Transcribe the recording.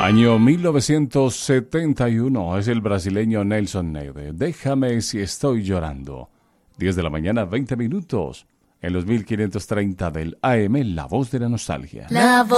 Año 1971, es el brasileño Nelson Ned. Déjame si estoy llorando. 10 de la mañana, 20 minutos. En los 1530 del AM, La Voz de la Nostalgia. La Voz.